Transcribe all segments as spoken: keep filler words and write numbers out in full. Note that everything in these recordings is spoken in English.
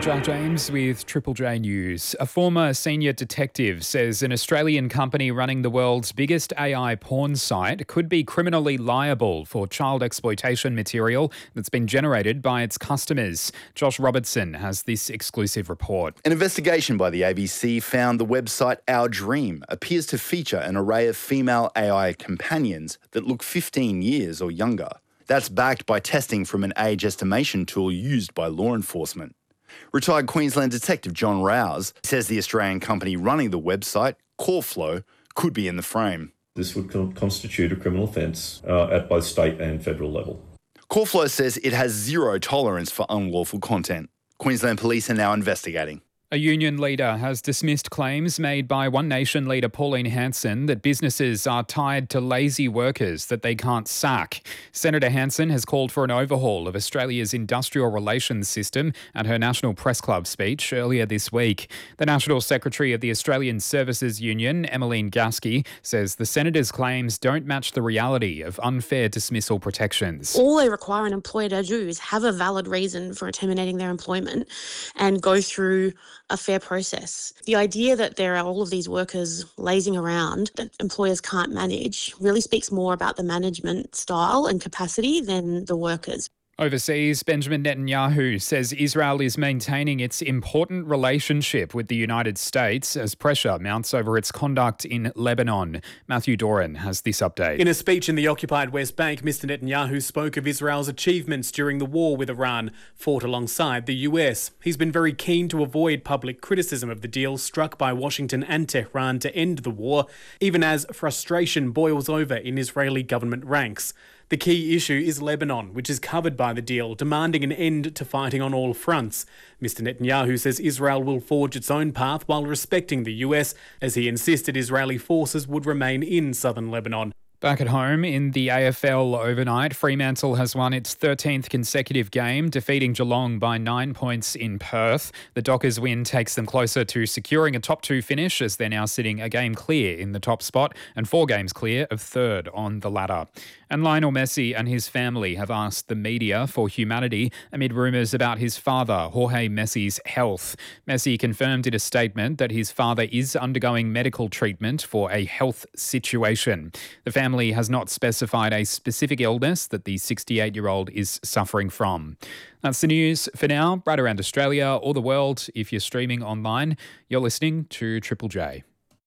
Jack James with Triple J News. A former senior detective says an Australian company running the world's biggest A I porn site could be criminally liable for child exploitation material that's been generated by its customers. Josh Robertson has this exclusive report. An investigation by the A B C found the website Our Dream appears to feature an array of female A I companions that look fifteen years or younger. That's backed by testing from an age estimation tool used by law enforcement. Retired Queensland Detective John Rouse says the Australian company running the website, CoreFlow, could be in the frame. This would con- constitute a criminal offence uh, at both state and federal level. CoreFlow says it has zero tolerance for unlawful content. Queensland Police are now investigating. A union leader has dismissed claims made by One Nation leader Pauline Hanson that businesses are tied to lazy workers that they can't sack. Senator Hanson has called for an overhaul of Australia's industrial relations system at her National Press Club speech earlier this week. The National Secretary of the Australian Services Union, Emmeline Gasky, says the senator's claims don't match the reality of unfair dismissal protections. All they require an employer to do is have a valid reason for terminating their employment and go through a fair process. The idea that there are all of these workers lazing around that employers can't manage really speaks more about the management style and capacity than the workers. Overseas, Benjamin Netanyahu says Israel is maintaining its important relationship with the United States as pressure mounts over its conduct in Lebanon. Matthew Doran has this update. In a speech in the occupied West Bank, Mister Netanyahu spoke of Israel's achievements during the war with Iran, fought alongside the U S. He's been very keen to avoid public criticism of the deal struck by Washington and Tehran to end the war, even as frustration boils over in Israeli government ranks. The key issue is Lebanon, which is covered by the deal, demanding an end to fighting on all fronts. Mister Netanyahu says Israel will forge its own path while respecting the U S, as he insisted Israeli forces would remain in southern Lebanon. Back at home in the A F L overnight, Fremantle has won its thirteenth consecutive game, defeating Geelong by nine points in Perth. The Dockers win takes them closer to securing a top two finish, as they're now sitting a game clear in the top spot and four games clear of third on the ladder. And Lionel Messi and his family have asked the media for humanity amid rumours about his father, Jorge Messi's health. Messi confirmed in a statement that his father is undergoing medical treatment for a health situation. The family has not specified a specific illness that the sixty-eight-year-old is suffering from. That's the news for now. Right around Australia or the world, if you're streaming online, you're listening to Triple J.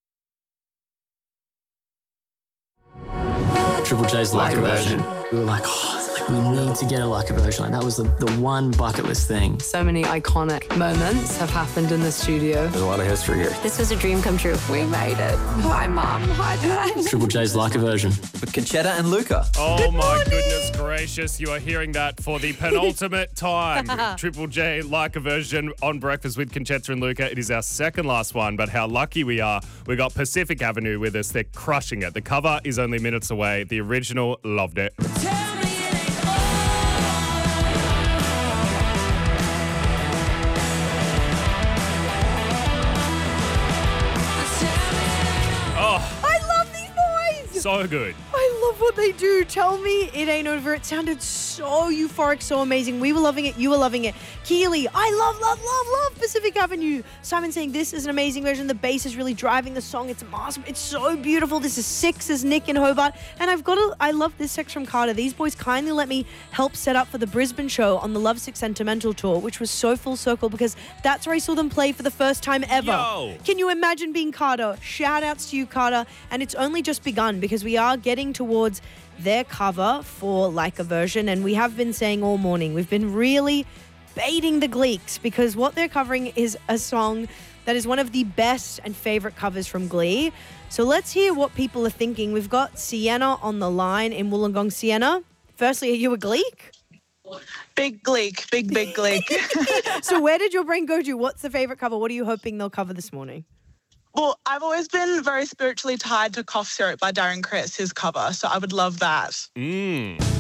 Triple J's Leica version. We were like, oh, like we need to get a Leica version. Like that was the, the one bucket list thing. So many iconic moments have happened in the studio. There's a lot of history here. This was a dream come true. We made it. Hi, Mum. Hi, Dad. Triple J's Leica version. With Conchetta and Luca. Oh, my goodness gracious. You are hearing that for the penultimate time. Triple J Leica version on Breakfast with Conchetta and Luca. It is our second last one, but how lucky we are. We got Pacific Avenue with us. They're crushing it. The cover is only minutes away. The original, loved it. So good. I love what they do. Tell me it ain't over. It sounded so euphoric, so amazing. We were loving it. You were loving it. Keely, I love, love, love, love Pacific Avenue. Simon saying this is an amazing version. The bass is really driving the song. It's awesome. It's so beautiful. This is Six, is Nick in Hobart. And I've got to, I love this text from Carter. These boys kindly let me help set up for the Brisbane show on the Lovesick Sentimental Tour, which was so full circle because that's where I saw them play for the first time ever. Yo. Can you imagine being Carter? Shout outs to you, Carter. And it's only just begun because we are getting towards their cover for Like a Version, and we have been saying all morning, we've been really baiting the Gleeks because what they're covering is a song that is one of the best and favourite covers from Glee. So let's hear what people are thinking. We've got Sienna on the line in Wollongong. Sienna, firstly, are you a Gleek? Big Gleek, big, big Gleek. So where did your brain go to? What's the favourite cover? What are you hoping they'll cover this morning? Well, I've always been very spiritually tied to Cough Syrup by Darren Criss, his cover, so I would love that. Mm.